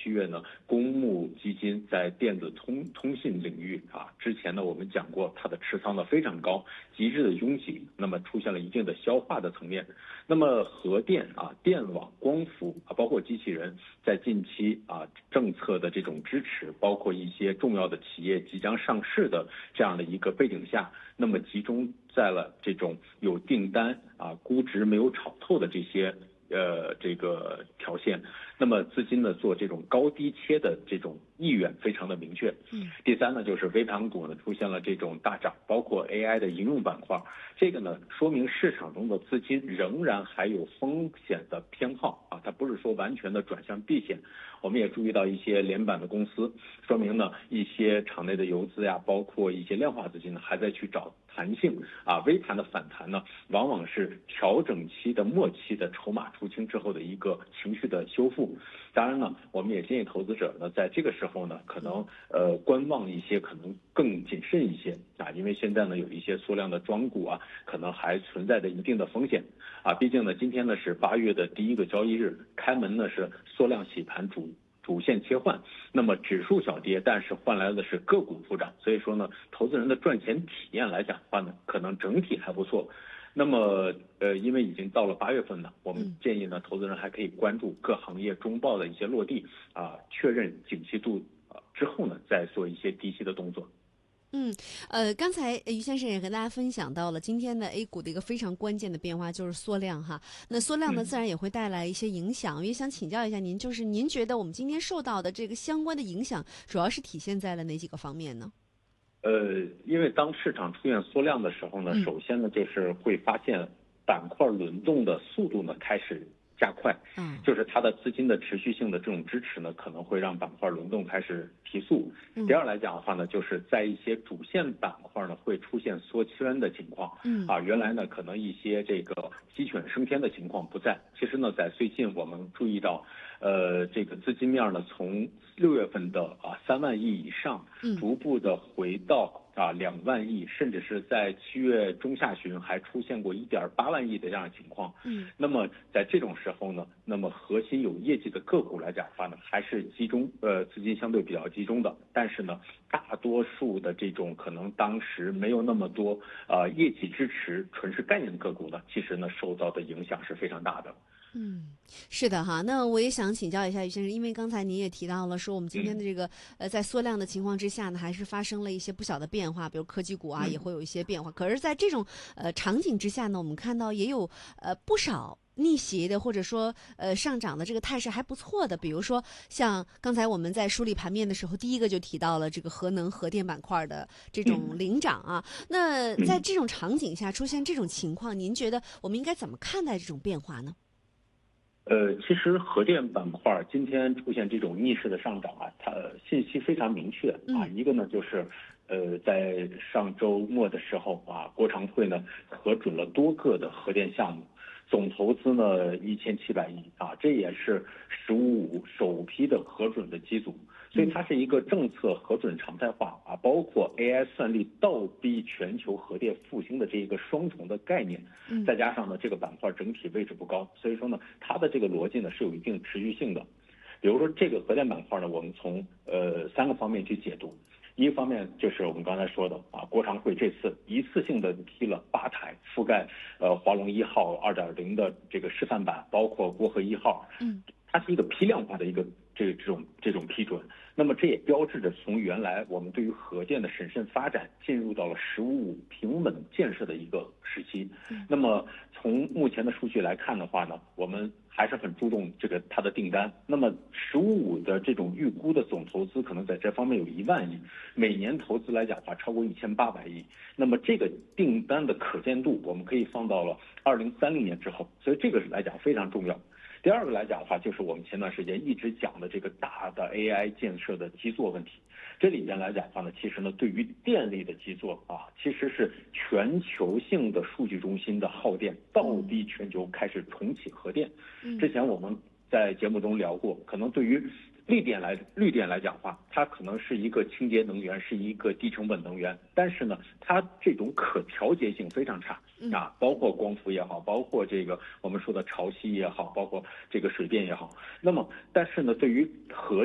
7月呢，公募基金在电子通信领域之前呢我们讲过，它的持仓的非常高，极致的拥挤，那么出现了一定的消化的层面。那么核电电网、光伏包括机器人，在近期政策的这种支持，包括一些重要的企业即将上市的这样的一个背景下，那么集中在了这种有订单估值没有炒透的这些这个条线，那么资金呢做这种高低切的这种意愿非常的明确。第三呢，就是微盘股呢出现了这种大涨，包括 AI 的应用板块，这个呢说明市场中的资金仍然还有风险的偏好它不是说完全的转向避险。我们也注意到一些连板的公司，说明呢一些场内的游资呀，包括一些量化资金呢还在去找弹性微盘的反弹呢，往往是调整期的末期的筹码出清之后的一个情绪的修复。当然呢，我们也建议投资者呢，在这个时候呢，可能观望一些，可能更谨慎一些因为现在呢有一些缩量的庄股可能还存在着一定的风险毕竟呢，今天呢是8月的第一个交易日，开门呢是缩量洗盘主线切换，那么指数小跌，但是换来的是个股普涨，所以说呢，投资人的赚钱体验来讲的话呢，可能整体还不错。那么因为已经到了8月份了，我们建议呢，投资人还可以关注各行业中报的一些落地确认景气度之后呢，再做一些低吸的动作。 刚才于先生也和大家分享到了今天的 A 股的一个非常关键的变化，就是缩量哈。那缩量呢，自然也会带来一些影响。我也想请教一下您，就是您觉得我们今天受到的这个相关的影响，主要是体现在了哪几个方面呢？ 因为当市场出现缩量的时候呢，首先呢就是会发现板块轮动的速度呢开始加快，就是它的资金的持续性的这种支持呢，可能会让板块轮动开始提速。第二来讲的话呢，就是在一些主线板块呢会出现缩圈的情况。原来呢可能一些这个鸡犬升天的情况不在。其实呢，在最近我们注意到，这个资金面呢从6月份的3万亿以上，逐步的回到2万亿，甚至是在7月中下旬还出现过1.8万亿的这样的情况。那么在这种时候呢，那么核心有业绩的个股来讲的话呢，还是集中资金相对比较集中的。但是呢，大多数的这种可能当时没有那么多业绩支持，纯是概念的个股呢，其实呢受到的影响是非常大的。 是的哈，那我也想请教一下于先生，因为刚才您也提到了说，我们今天的这个在缩量的情况之下呢，还是发生了一些不小的变化，比如科技股也会有一些变化。可是，在这种场景之下呢，我们看到也有不少逆袭的，或者说上涨的这个态势还不错的，比如说像刚才我们在梳理盘面的时候，第一个就提到了这个核能核电板块的这种领涨那在这种场景下出现这种情况，您觉得我们应该怎么看待这种变化呢？ 其实核电板块今天出现这种逆势的上涨它信息非常明确一个呢就是在上周末的时候国常会呢核准了多个的核电项目，总投资呢1700亿这也是“15+5”首批的核准的机组。所以它是一个政策核准常态化包括 AI 算力倒逼全球核电复兴的这一个双重的概念，再加上呢这个板块整体位置不高，所以说呢它的这个逻辑呢是有一定持续性的。比如说这个核电板块呢，我们从3个方面去解读。一方面就是我们刚才说的国常会这次一次性的批了8台，覆盖华龙1号 2.0 的这个示范版，包括国核1号。它是一个批量化的一个这种批准。那么这也标志着从原来我们对于核电的审慎发展，进入到了“15+5”平稳建设的一个时期。那么从目前的数据来看的话呢，我们还是很注重这个它的订单。那么“15+5”的这种预估的总投资可能在这方面有1万亿，每年投资来讲的话超过1800亿。那么这个订单的可见度，我们可以放到了2030年之后，所以这个来讲非常重要。第二个来讲的话，就是我们前段时间一直讲的这个大的 AI 建设的基座问题。这里边来讲的话呢，其实呢，对于电力的基座其实是全球性的数据中心的耗电倒逼全球开始重启核电。之前我们在节目中聊过，可能对于绿电来讲的话，它可能是一个清洁能源，是一个低成本能源，但是呢，它这种可调节性非常差包括光伏也好，包括这个我们说的潮汐也好，包括这个水电也好。那么，但是呢，对于核